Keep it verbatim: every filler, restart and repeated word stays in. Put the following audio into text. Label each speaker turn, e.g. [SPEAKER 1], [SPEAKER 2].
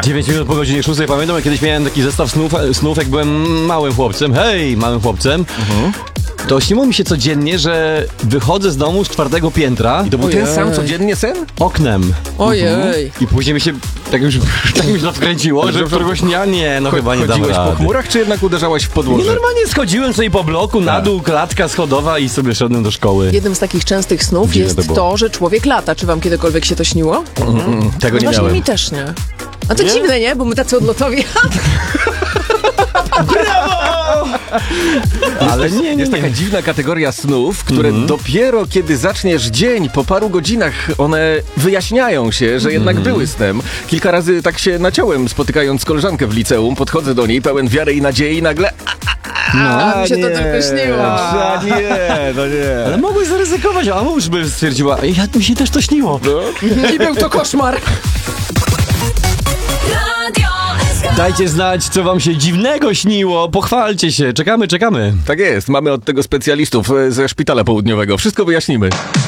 [SPEAKER 1] dziewięć minut po godzinie szóstej. Pamiętam, jak kiedyś miałem taki zestaw snów, snów jak byłem małym chłopcem. Hej, małym chłopcem. Mhm. To śniło mi się codziennie, że wychodzę z domu z czwartego piętra.
[SPEAKER 2] I to był
[SPEAKER 3] Ojej.
[SPEAKER 2] ten sam codziennie sen?
[SPEAKER 1] Oknem.
[SPEAKER 3] Ojej.
[SPEAKER 1] I później mi się tak już tak mi się odkręciło, że któregoś dnia nie, no chyba nie dam
[SPEAKER 2] Chodziłeś
[SPEAKER 1] rady.
[SPEAKER 2] po chmurach, czy jednak uderzałeś w
[SPEAKER 1] Nie,
[SPEAKER 2] podłoże?
[SPEAKER 1] normalnie schodziłem sobie po bloku, na dół, klatka schodowa i sobie szedłem do szkoły.
[SPEAKER 3] Jednym z takich częstych snów
[SPEAKER 1] Dziwne
[SPEAKER 3] jest
[SPEAKER 1] to
[SPEAKER 3] to,
[SPEAKER 1] było.
[SPEAKER 3] że człowiek lata. Czy wam kiedykolwiek się to śniło?
[SPEAKER 2] Mm, mm, tego
[SPEAKER 3] No
[SPEAKER 2] nie
[SPEAKER 3] właśnie
[SPEAKER 2] miałem.
[SPEAKER 3] mi też nie. A to
[SPEAKER 1] Nie?
[SPEAKER 3] dziwne, nie? Bo my tacy odlotowi.
[SPEAKER 1] Ale nie, nie,
[SPEAKER 2] Jest
[SPEAKER 1] nie.
[SPEAKER 2] taka dziwna kategoria snów, które dopiero kiedy zaczniesz dzień, po paru godzinach one wyjaśniają się, że jednak były snem. Kilka razy tak się naciąłem, spotykając koleżankę w liceum, podchodzę do niej pełen wiary i nadziei i nagle...
[SPEAKER 3] A mi się to tylko śniło.
[SPEAKER 2] A nie, no nie.
[SPEAKER 1] Ale mogłeś zaryzykować, a mąż by stwierdziła, ja, mi się też to śniło.
[SPEAKER 3] I był to koszmar.
[SPEAKER 1] Dajcie znać, co wam się dziwnego śniło, pochwalcie się, czekamy, czekamy.
[SPEAKER 2] Tak jest, mamy od tego specjalistów e, ze szpitala południowego. Wszystko wyjaśnimy.